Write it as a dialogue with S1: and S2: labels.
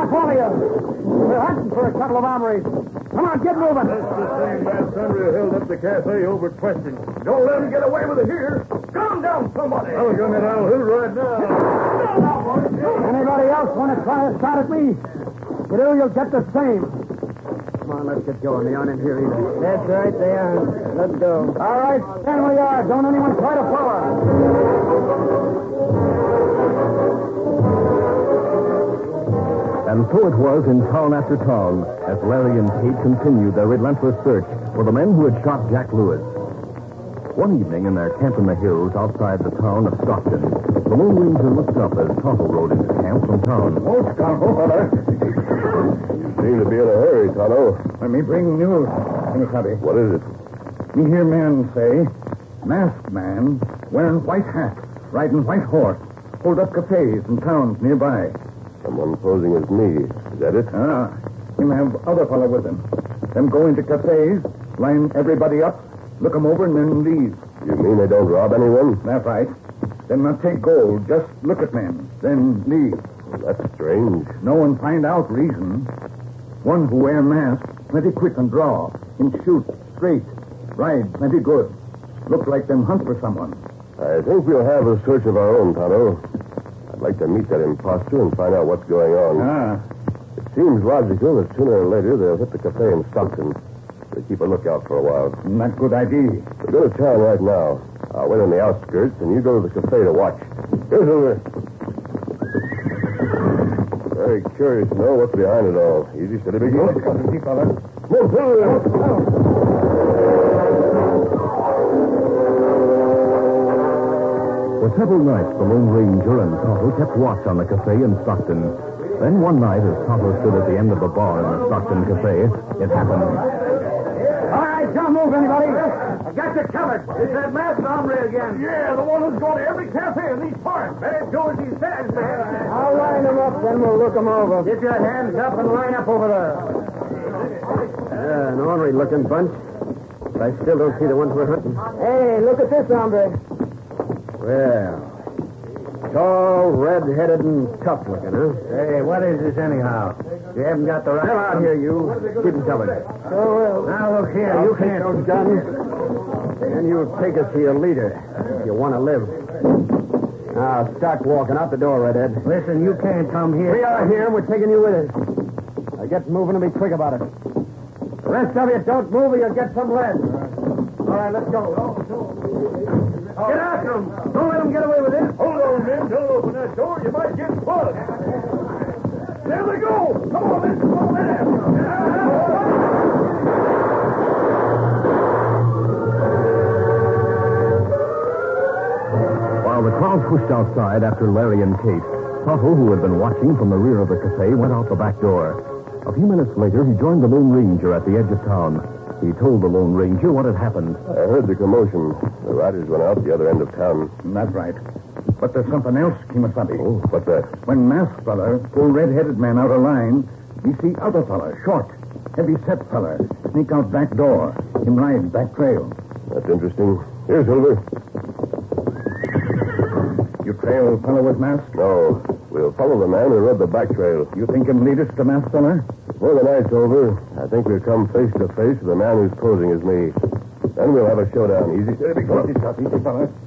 S1: up, all of you. We're hunting for a couple of hombres. Come on, get moving.
S2: That's the same man Sandra held up the cafe over questing.
S3: Don't let him get away with it here. Calm down, somebody.
S2: I'll gun it Al Hill right now.
S1: Anybody else want to try a shot at me? You do, you'll get the same. Come on, let's get going. They aren't in here either. That's right, they aren't. Let's go. All right, stand where you are. Don't anyone try to follow.
S4: And so it was in town after town as Larry and Kate continued their relentless search for the men who had shot Jack Lewis. One evening in their camp in the hills outside the town of Stockton, the Lone Ranger looked up as Tonto rode into camp from town.
S3: Oh, Tonto, brother.
S2: You seem to be in a hurry, Tonto.
S3: Let me bring news, Kimasabi.
S2: What is it?
S3: Me hear men say, masked man, wearing white hat, riding white horse, hold up cafes and towns nearby.
S2: Someone posing as me. Is that it?
S3: Him have other fellow with him. Them go into cafes, line everybody up, look 'em over, and then leave.
S2: You mean they don't rob anyone?
S3: That's right. Them not take gold, just look at men, then leave.
S2: That's strange.
S3: No one find out reason. One who wear mask, plenty quick and draw, him shoot straight, ride plenty good. Look like them hunt for someone.
S2: I think we'll have a search of our own, Tonto. I'd like to meet that imposter and find out what's going on. It seems logical that sooner or later they'll hit the cafe in Stockton. They keep a lookout for a while.
S3: Not good idea.
S2: We'll go to town right now. I'll wait on the outskirts, and you go to the cafe to watch. Here's over. Very curious to know what's behind it all. Easy, steady, big one.
S3: Easy, fella.
S2: Move,
S4: For several nights, the Lone Ranger and Tonto kept watch on the cafe in Stockton. Then one night, as Tonto stood at the end of the bar in the Stockton cafe, it happened.
S1: All right, don't move, anybody. I got you covered. It's that masked hombre again.
S3: Yeah, the one who's going to every cafe in these parts. Better do as he says, man.
S1: I'll line them up, then we'll look them over. Get your hands up and line up over there.
S5: Yeah, an ornery-looking bunch. But I still don't see the ones we're hunting.
S1: Hey, look at this hombre.
S5: Well, tall, red-headed, and tough-looking, huh?
S1: Hey, what is this anyhow? You haven't got the right...
S5: Come out here, you. Keep him covered.
S1: Now, look here. You can't...
S5: those guns. And you take us to your leader if you want to live. Now, start walking out the door, Redhead.
S1: Listen, you can't come here.
S5: We are here, and we're taking you with us. Now, get moving and be quick about it. The rest of you, don't move or you'll get some lead. All right, let's go.
S1: Get after them. Don't let them get away with it.
S2: Hold on, men. Don't open that door. You might get plugged.
S3: There they go. Come on, let's go there.
S4: While the crowd pushed outside after Larry and Kate, Tonto, who had been watching from the rear of the cafe, went out the back door. A few minutes later, he joined the Lone Ranger at the edge of town. He told the Lone Ranger what had happened.
S2: I heard the commotion. The riders went out the other end of town.
S3: That's right. But there's something else, Kimasabi.
S2: Oh, what's that?
S3: When masked fella pull red-headed man out of line, we see other fella, short, heavy-set fella, sneak out back door. Him ride back trail.
S2: That's interesting. Here, Silver.
S3: You trail fella with mask?
S2: No. We'll follow the man who rode the back trail.
S3: You think him lead us to masked fella?
S2: Before the night's over, I think we'll come face to face with the man who's posing as me. Then we'll have a showdown. Easy, steady, big one.
S3: Easy, fella.